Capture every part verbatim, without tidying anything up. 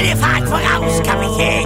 Volle Fahrt voraus, Kapitän!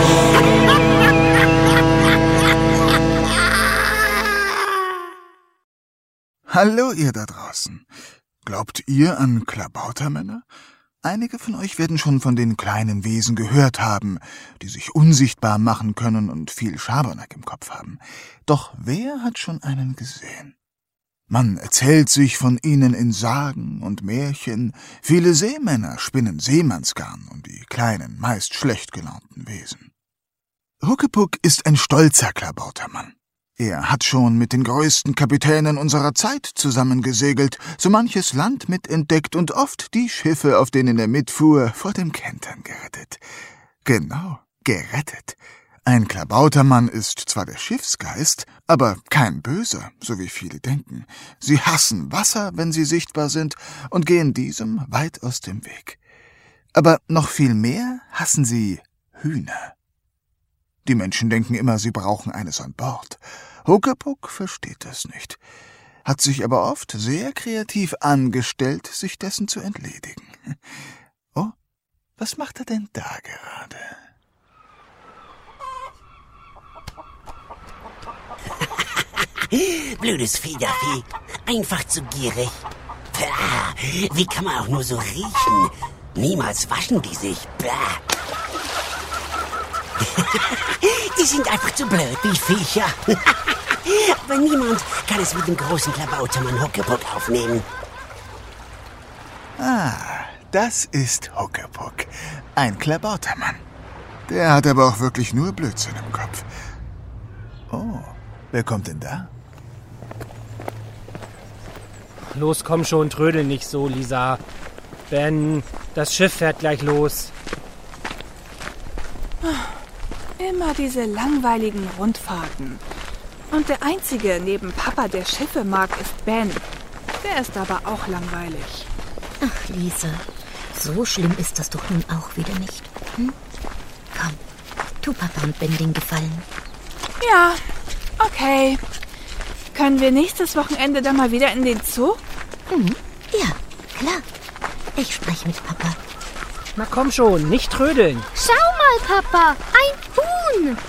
Hallo, ihr da draußen. Glaubt ihr an Klabautermänner? Einige von euch werden schon von den kleinen Wesen gehört haben, die sich unsichtbar machen können und viel Schabernack im Kopf haben. Doch wer hat schon einen gesehen? Man erzählt sich von ihnen in Sagen und Märchen. Viele Seemänner spinnen Seemannsgarn um die kleinen, meist schlecht gelaunten Wesen. Huckepuck ist ein stolzer Klabautermann. Er hat schon mit den größten Kapitänen unserer Zeit zusammengesegelt, so manches Land mitentdeckt und oft die Schiffe, auf denen er mitfuhr, vor dem Kentern gerettet. Genau, gerettet. Ein Klabautermann ist zwar der Schiffsgeist, aber kein Böser, so wie viele denken. Sie hassen Wasser, wenn sie sichtbar sind, und gehen diesem weit aus dem Weg. Aber noch viel mehr hassen sie Hühner. Die Menschen denken immer, sie brauchen eines an Bord. Huckepuck versteht das nicht, hat sich aber oft sehr kreativ angestellt, sich dessen zu entledigen. Oh, was macht er denn da gerade? Blödes Federvieh, einfach zu gierig. Pah, wie kann man auch nur so riechen? Niemals waschen die sich. Pah. Die sind einfach zu blöd, die Viecher. Aber niemand kann es mit dem großen Klabautermann Huckepuck aufnehmen. Ah, das ist Huckepuck, ein Klabautermann. Der hat aber auch wirklich nur Blödsinn im Kopf. Oh, wer kommt denn da? Los, komm schon, trödel nicht so, Lisa. Ben, das Schiff fährt gleich los. Immer diese langweiligen Rundfahrten. Und der Einzige neben Papa, der Schiffe mag, ist Ben. Der ist aber auch langweilig. Ach, Lisa, so schlimm ist das doch nun auch wieder nicht. Hm? Komm, tu Papa und Ben den Gefallen. Ja, okay. Können wir nächstes Wochenende dann mal wieder in den Zoo? Mhm. Ja, klar. Ich spreche mit Papa. Na komm schon, nicht trödeln. Schau mal, Papa, ein Huhn.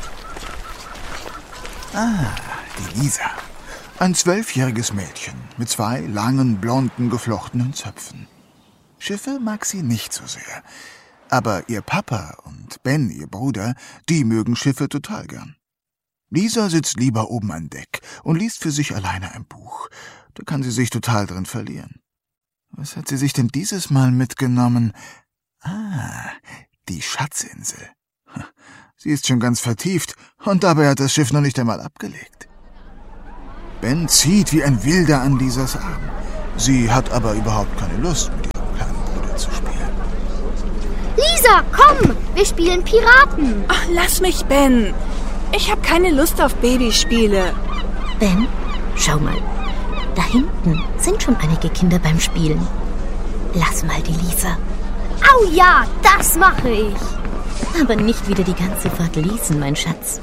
Ah, die Lisa. Ein zwölfjähriges Mädchen mit zwei langen, blonden, geflochtenen Zöpfen. Schiffe mag sie nicht so sehr. Aber ihr Papa und Ben, ihr Bruder, die mögen Schiffe total gern. Lisa sitzt lieber oben an Deck und liest für sich alleine ein Buch. Da kann sie sich total drin verlieren. Was hat sie sich denn dieses Mal mitgenommen? Ah, die Schatzinsel. Sie ist schon ganz vertieft und dabei hat das Schiff noch nicht einmal abgelegt. Ben zieht wie ein Wilder an Lisas Arm. Sie hat aber überhaupt keine Lust, mit ihrem kleinen Bruder zu spielen. Lisa, komm, wir spielen Piraten. Ach, lass mich, Ben. Ich habe keine Lust auf Babyspiele. Ben, schau mal. Da hinten sind schon einige Kinder beim Spielen. Lass mal die Lisa. Au ja, das mache ich. Aber nicht wieder die ganze Fahrt lesen, mein Schatz.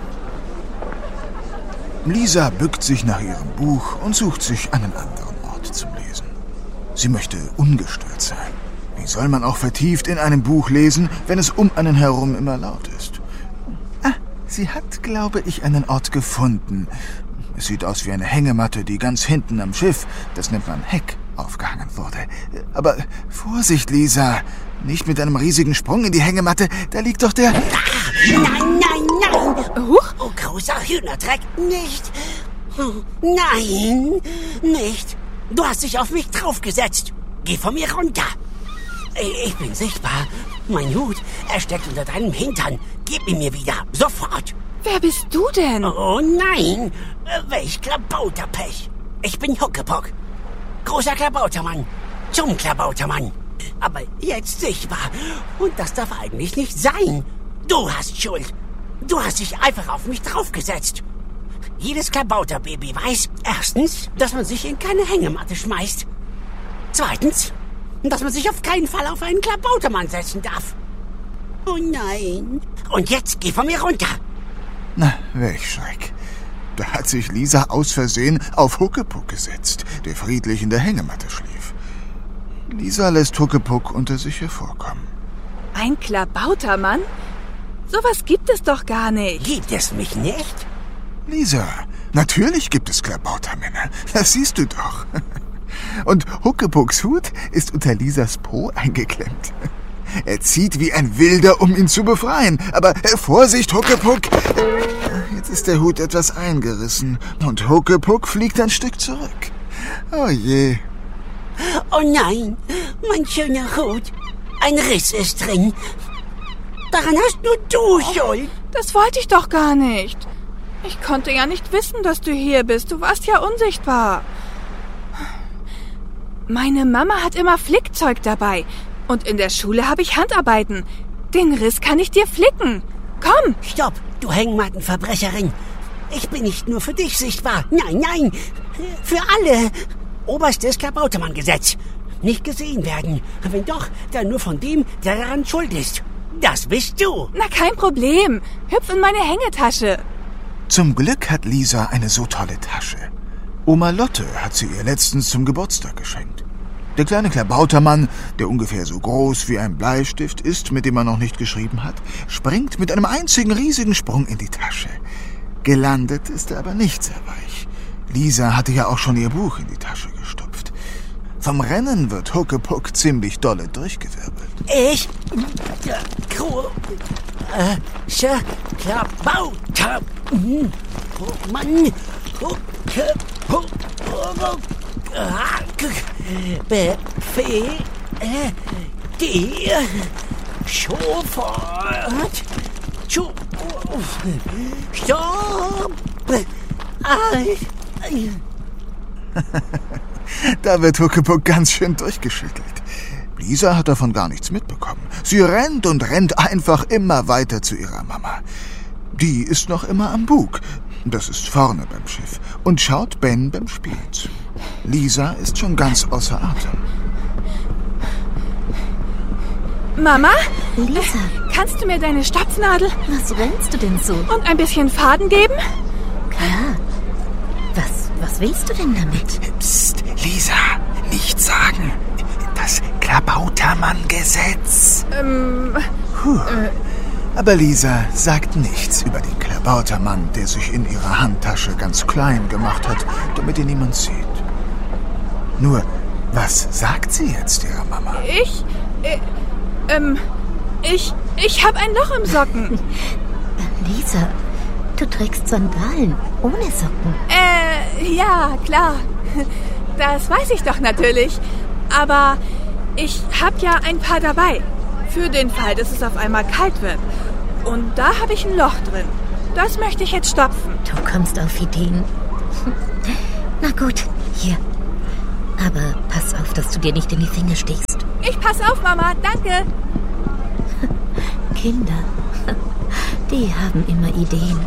Lisa bückt sich nach ihrem Buch und sucht sich einen anderen Ort zum Lesen. Sie möchte ungestört sein. Wie soll man auch vertieft in einem Buch lesen, wenn es um einen herum immer laut ist? Ah, sie hat, glaube ich, einen Ort gefunden. Es sieht aus wie eine Hängematte, die ganz hinten am Schiff, das nennt man Heck, aufgehangen wurde. Aber Vorsicht, Lisa, nicht mit einem riesigen Sprung in die Hängematte, da liegt doch der... Nein, nein, nein! Huch. Oh, großer Hühnerdreck, nicht! Nein, nicht! Du hast dich auf mich draufgesetzt. Geh von mir runter. Ich bin sichtbar. Mein Hut, er steckt unter deinem Hintern. Gib ihn mir wieder, sofort! Wer bist du denn? Oh nein, welch Klabauterpech. Ich bin Huckepuck. Großer Klabautermann. Zum Klabautermann. Aber jetzt sichtbar. Und das darf eigentlich nicht sein. Du hast Schuld. Du hast dich einfach auf mich draufgesetzt. Jedes Klabauterbaby weiß, erstens, dass man sich in keine Hängematte schmeißt. Zweitens, dass man sich auf keinen Fall auf einen Klabautermann setzen darf. Oh nein. Und jetzt geh von mir runter. Na, welch Schreck. Da hat sich Lisa aus Versehen auf Huckepuck gesetzt, der friedlich in der Hängematte schlief. Lisa lässt Huckepuck unter sich hervorkommen. Ein Klabautermann? Sowas gibt es doch gar nicht. Gibt es mich nicht? Lisa, natürlich gibt es Klabautermänner. Das siehst du doch. Und Huckepucks Hut ist unter Lisas Po eingeklemmt. Er zieht wie ein Wilder, um ihn zu befreien. Aber äh, Vorsicht, Huckepuck! Jetzt ist der Hut etwas eingerissen und Huckepuck fliegt ein Stück zurück. Oh je. Oh nein, mein schöner Hut. Ein Riss ist drin. Daran hast nur du Schuld. Das wollte ich doch gar nicht. Ich konnte ja nicht wissen, dass du hier bist. Du warst ja unsichtbar. Meine Mama hat immer Flickzeug dabei. Und in der Schule habe ich Handarbeiten. Den Riss kann ich dir flicken. Komm! Stopp, du Hängmattenverbrecherin. Ich bin nicht nur für dich sichtbar. Nein, nein, für alle. Oberstes Klabautermann-Gesetz. Nicht gesehen werden. Wenn doch, dann nur von dem, der daran schuld ist. Das bist du. Na, kein Problem. Hüpf in meine Hängetasche. Zum Glück hat Lisa eine so tolle Tasche. Oma Lotte hat sie ihr letztens zum Geburtstag geschenkt. Der kleine Klabautermann, der ungefähr so groß wie ein Bleistift ist, mit dem er noch nicht geschrieben hat, springt mit einem einzigen riesigen Sprung in die Tasche. Gelandet ist er aber nicht sehr weich. Lisa hatte ja auch schon ihr Buch in die Tasche gestopft. Vom Rennen wird Huckepuck ziemlich dolle durchgewirbelt. Ich? Große Klabauter. Oh Mann. Huckepuck. Befehle dir sofort zu Stopp! Da wird Huckepuck ganz schön durchgeschüttelt. Lisa hat davon gar nichts mitbekommen. Sie rennt und rennt einfach immer weiter zu ihrer Mama. Die ist noch immer am Bug. Das ist vorne beim Schiff. Und schaut Ben beim Spielen zu. Lisa ist schon ganz außer Atem. Mama? Lisa. Kannst du mir deine Stopfnadel Was rennst du denn so? und ein bisschen Faden geben? Klar. Was, was willst du denn damit? Psst, Lisa, nichts sagen. Das Klabautermann-Gesetz. Ähm, Puh. Äh. Aber Lisa sagt nichts über den Klabautermann, der sich in ihrer Handtasche ganz klein gemacht hat, damit ihn niemand sieht. Nur, was sagt sie jetzt ihrer Mama? ich, äh, ähm, ich, ich habe ein Loch im Socken. Lisa, du trägst Sandalen ohne Socken. Äh, ja, klar. Das weiß ich doch natürlich. Aber ich habe ja ein paar dabei. Für den Fall, dass es auf einmal kalt wird. Und da habe ich ein Loch drin. Das möchte ich jetzt stopfen. Du kommst auf Ideen. Na gut, hier. Aber pass auf, dass du dir nicht in die Finger stichst. Ich pass auf, Mama. Danke. Kinder, die haben immer Ideen.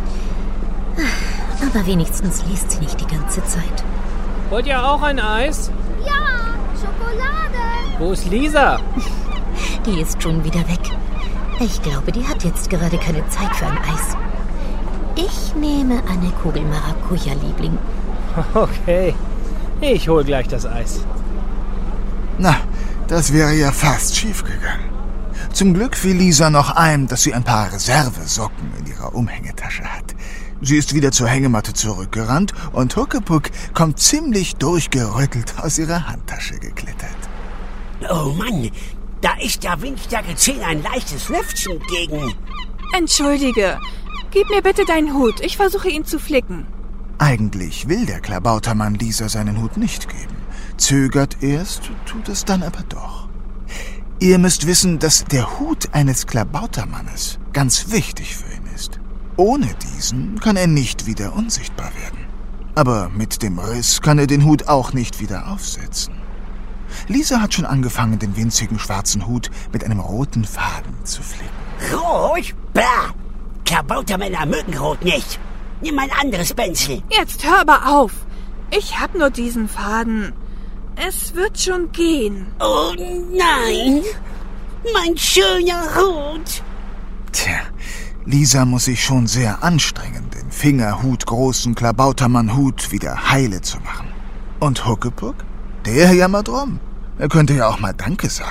Aber wenigstens liest sie nicht die ganze Zeit. Wollt ihr auch ein Eis? Ja, Schokolade. Wo ist Lisa? Die ist schon wieder weg. Ich glaube, die hat jetzt gerade keine Zeit für ein Eis. Ich nehme eine Kugel Maracuja, Liebling. Okay, ich hol gleich das Eis. Na, das wäre ja fast schief gegangen. Zum Glück fiel Lisa noch ein, dass sie ein paar Reservesocken in ihrer Umhängetasche hat. Sie ist wieder zur Hängematte zurückgerannt und Huckepuck kommt ziemlich durchgerüttelt aus ihrer Handtasche geklettert. Oh Mann, da ist der Windstärke zehn ein leichtes Lüftchen gegen. Entschuldige. Gib mir bitte deinen Hut. Ich versuche ihn zu flicken. Eigentlich will der Klabautermann Lisa seinen Hut nicht geben. Zögert erst, tut es dann aber doch. Ihr müsst wissen, dass der Hut eines Klabautermannes ganz wichtig für ihn ist. Ohne diesen kann er nicht wieder unsichtbar werden. Aber mit dem Riss kann er den Hut auch nicht wieder aufsetzen. Lisa hat schon angefangen, den winzigen schwarzen Hut mit einem roten Faden zu flicken. Rot? Bäh! Klabautermänner mögen Rot nicht. Nimm ein anderes Pencil. Jetzt hör aber auf. Ich hab nur diesen Faden. Es wird schon gehen. Oh nein! Mein schöner Hut! Tja, Lisa muss sich schon sehr anstrengen, den fingerhutgroßen Klabautermann-Hut wieder heile zu machen. Und Huckepuck? Der jammert rum. Er könnte ja auch mal Danke sagen.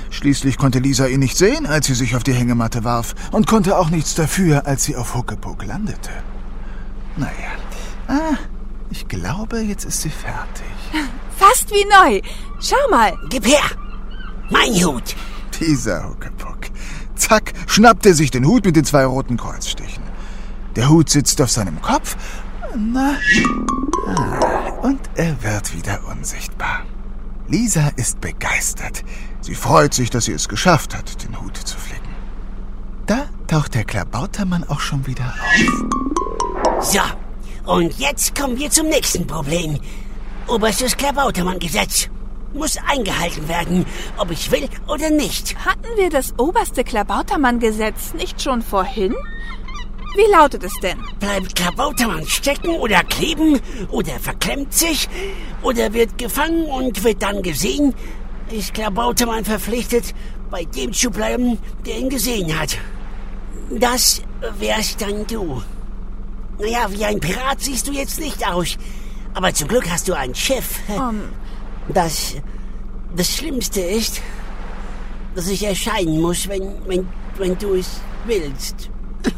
Schließlich konnte Lisa ihn nicht sehen, als sie sich auf die Hängematte warf und konnte auch nichts dafür, als sie auf Huckepuck landete. Naja, ah, ich glaube, jetzt ist sie fertig. Fast wie neu. Schau mal. Gib her! Mein Hut! Dieser Huckepuck. Zack, schnappt er sich den Hut mit den zwei roten Kreuzstichen. Der Hut sitzt auf seinem Kopf. Na, ah, und er wird wieder unsichtbar. Lisa ist begeistert. Sie freut sich, dass sie es geschafft hat, den Hut zu flicken. Da taucht der Klabautermann auch schon wieder auf. So, und jetzt kommen wir zum nächsten Problem. Oberstes Klabautermann-Gesetz. Muss eingehalten werden, ob ich will oder nicht. Hatten wir das oberste Klabautermann-Gesetz nicht schon vorhin? Wie lautet es denn? Bleibt Klabautermann stecken oder kleben oder verklemmt sich oder wird gefangen und wird dann gesehen, ist Klabautermann verpflichtet, bei dem zu bleiben, der ihn gesehen hat. Das wärst dann du. Naja, wie ein Pirat siehst du jetzt nicht aus. Aber zum Glück hast du ein Schiff. Um, Das, das Schlimmste ist, dass ich erscheinen muss, wenn, wenn, wenn du es willst.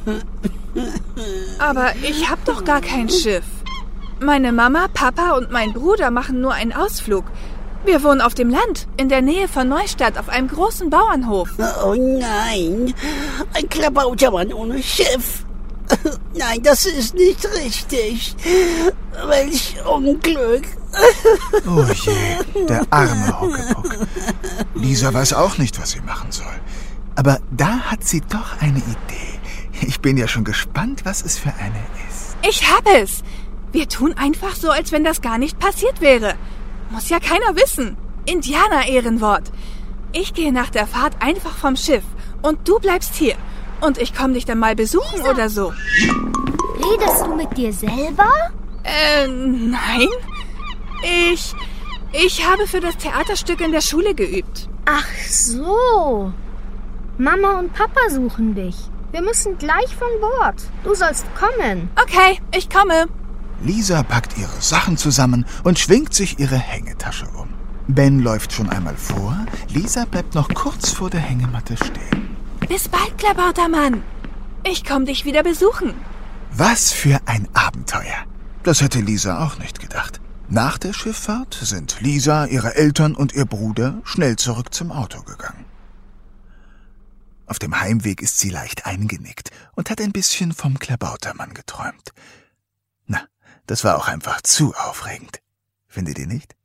aber ich hab doch gar kein Schiff. Meine Mama, Papa und mein Bruder machen nur einen Ausflug. Wir wohnen auf dem Land, in der Nähe von Neustadt, auf einem großen Bauernhof. Oh nein, ein Klabautermann ohne Schiff. Nein, das ist nicht richtig. Welch Unglück. Oh je, der arme Huckepuck. Lisa weiß auch nicht, was sie machen soll. Aber da hat sie doch eine Idee. Ich bin ja schon gespannt, was es für eine ist. Ich hab es. Wir tun einfach so, als wenn das gar nicht passiert wäre. Muss ja keiner wissen. Indianer-Ehrenwort. Ich gehe nach der Fahrt einfach vom Schiff und du bleibst hier. Und ich komme dich dann mal besuchen Lisa. oder so. Redest du mit dir selber? Äh, nein. Ich... Ich habe für das Theaterstück in der Schule geübt. Ach so. Mama und Papa suchen dich. Wir müssen gleich von Bord. Du sollst kommen. Okay, ich komme. Lisa packt ihre Sachen zusammen und schwingt sich ihre Hängetasche um. Ben läuft schon einmal vor. Lisa bleibt noch kurz vor der Hängematte stehen. Bis bald, Klabautermann. Ich komme dich wieder besuchen. Was für ein Abenteuer. Das hätte Lisa auch nicht gedacht. Nach der Schifffahrt sind Lisa, ihre Eltern und ihr Bruder schnell zurück zum Auto gegangen. Auf dem Heimweg ist sie leicht eingenickt und hat ein bisschen vom Klabautermann geträumt. Na, das war auch einfach zu aufregend. Findet ihr nicht?